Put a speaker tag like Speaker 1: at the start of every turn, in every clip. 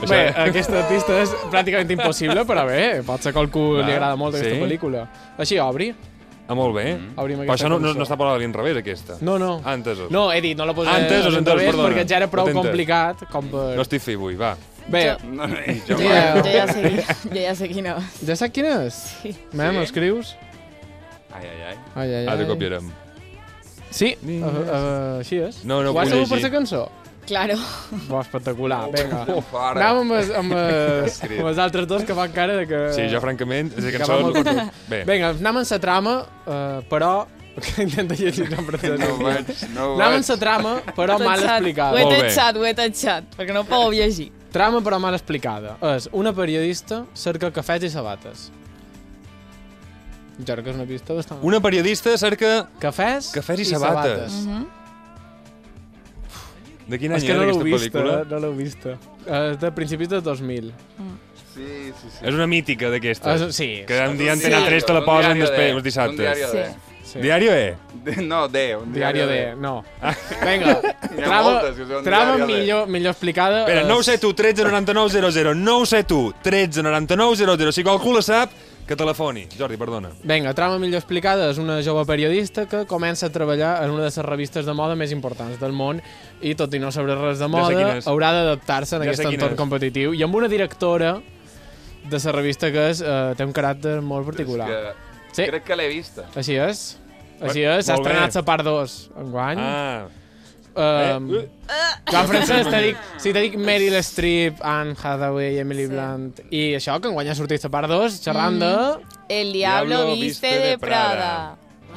Speaker 1: Bé, aquesta pista és pràcticament impossible, però bé, pot ser que a algú li agrada molt aquesta pel·lícula. Així, obri.
Speaker 2: Molt bé. Però això no està per a l'inrevés, aquesta.
Speaker 1: No.
Speaker 2: Entesos.
Speaker 1: No, he dit, no la posaré
Speaker 2: a l'inrevés
Speaker 1: perquè ja era prou complicat com per...
Speaker 2: No estic fi avui, va.
Speaker 1: Bé.
Speaker 3: Jo ja sé quina és.
Speaker 1: Ja saps quina és?
Speaker 3: Sí.
Speaker 1: Mem, escrius?
Speaker 2: Ai. Ara copiarem.
Speaker 1: Sí, així és.
Speaker 2: No
Speaker 1: ho has sabut per la cançó?
Speaker 3: Claro.
Speaker 1: Espectacular, vinga. Anem amb els altres dos que fan cara de que...
Speaker 2: Sí, jo francament, és que cançó...
Speaker 1: Vinga, anem amb la trama, però... Intenta llegir en francès. Anem amb la trama, però mal explicada.
Speaker 3: Ho he tatxat, perquè no podeu llegir.
Speaker 1: Trama, però mal explicada. És una periodista cerca cafès i sabates. Jo crec que és una pista bastant...
Speaker 2: Una periodista cerca...
Speaker 1: Cafès i sabates.
Speaker 2: De quin any era aquesta pel·lícula?
Speaker 1: No l'heu vista. De principis de 2000.
Speaker 4: Sí.
Speaker 2: És una mítica d'aquestes.
Speaker 1: Sí.
Speaker 2: Que un dia Antena 3 te la posen després, els dissabtes. Diario E?
Speaker 4: No, D.
Speaker 1: Diario D, no. Vinga, trama millor explicada.
Speaker 2: Espera, 971 13 99 00. 971 13 99 00. Si qualcú la sap, que telefoni. Jordi, perdona.
Speaker 1: Vinga, trama millor explicada és una jove periodista que comença a treballar en una de les revistes de moda més importants del món i, tot i no saber res de moda, haurà d'adaptar-se en aquest entorn competitiu i amb una directora de la revista que té un caràcter molt particular.
Speaker 4: Crec que l'he vista.
Speaker 1: Així és. S'ha estrenat la part 2 enguany. Joan Francesc, si te dic Meryl Streep, Anne Hathaway, Emily Blunt i això, que enguany ha sortit la part 2 xerrant de...
Speaker 3: El Diablo Viste de Prada.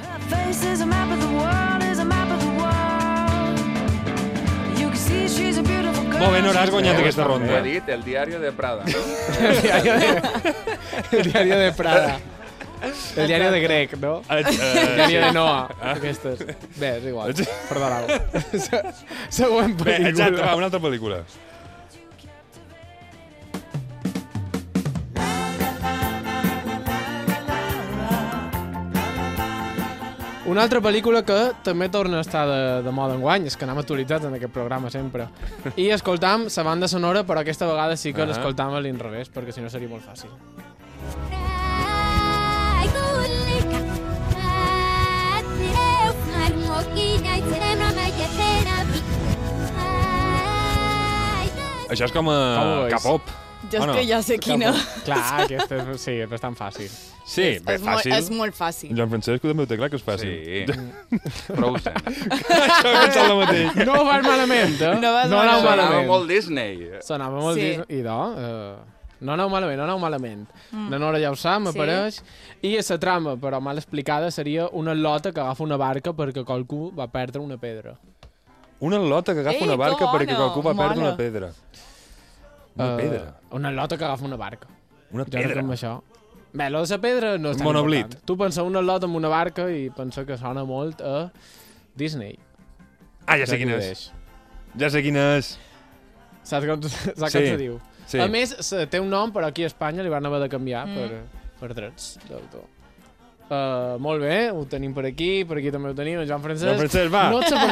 Speaker 2: Molt bé, Nora, has guanyat aquesta ronda.
Speaker 4: He dit El Diario de Prada, no?
Speaker 1: El Diario de Prada. El diari de Grec, no? El diari de Noah. Aquestes. Bé, és igual. Perdoneu. Següent pel·lícula.
Speaker 2: Exacte, va, una altra pel·lícula.
Speaker 1: Una altra pel·lícula que també torna a estar de moda enguany, és que anem actualitzats en aquest programa sempre. I escoltam la banda sonora, però aquesta vegada sí que l'escoltam a l'inrevés, perquè si no seria molt fàcil.
Speaker 2: Això és com a K-pop.
Speaker 3: Jo és que ja sé quina.
Speaker 1: Clar, aquesta és bastant fàcil.
Speaker 2: Sí, bé, fàcil.
Speaker 3: És molt fàcil.
Speaker 2: Joan Francesc, també ho té clar que és fàcil.
Speaker 4: Sí. Frozen.
Speaker 2: Això he pensat el mateix.
Speaker 1: No ho vas malament, eh?
Speaker 3: No anau malament.
Speaker 4: Sonava molt Disney.
Speaker 1: Sonava molt Disney. I no anau malament. La Nora ja ho sap, m'apareix. I la trama, però mal explicada, seria una lota que agafa una barca perquè qualcú va perdre una pedra.
Speaker 2: Una lota que agafa una barca perquè qualcú va perdre una pedra. Una pedra?
Speaker 1: Una lota que agafa una barca.
Speaker 2: Una pedra?
Speaker 1: Amb això. Bé, lo de la pedra no és tan important. Tu pensa una lota amb una barca i pensa que sona molt a Disney.
Speaker 2: Ah, ja sé quina és. Ja sé quina és.
Speaker 1: Saps com se diu?
Speaker 2: Sí.
Speaker 1: A més, té un nom, però aquí a Espanya li van haver de canviar per drets d'autor. Molt bé, ho tenim per aquí també ho tenim, Joan Francesc.
Speaker 2: Joan Francesc, va.
Speaker 1: No et